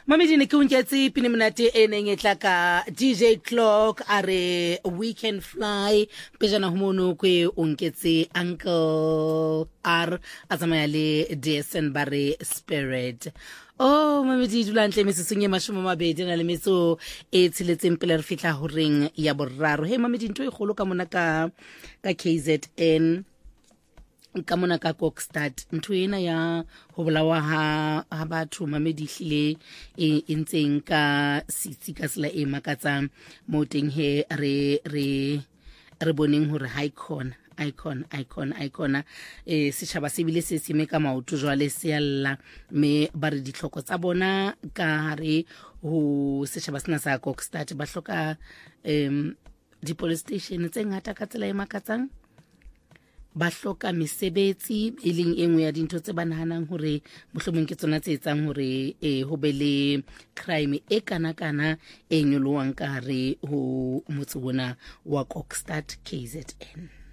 Mamedi ne ke unketse pine monate e neng e tla ka DJ Clock are We Can Fly pejana homono kwe unketse Uncle R azamaya le DSN bare Spirit. Oh Mamedi dula ntle mesesong e 20 na le metso e tshiletseng pele re fitla ho reng ya boraro. He Mamedi ntwe e kgolo ka mona ka KZN ka mona ka Kokstad ntho ena ya ho bolawa ha batho Mamedi hlile e ntseng ka sitsi ka sela e makatsang mo teng he re boneng hore icon setjhaba se bile se seme ka maoto jwale se yalla me ba re ditlhoko tsa bona ka hare ho setjhaba sena sa Kokstad ba hloka di police station tse ngata ka tsela e makatsang ba hloka mesebetsi e leng engwe ya dintho tse ba nahanang hore mohlomong ke tsona tse etsang hore ho be le crime e kana e nyolowang ka hare ho motse bona wa Kokstad KZN.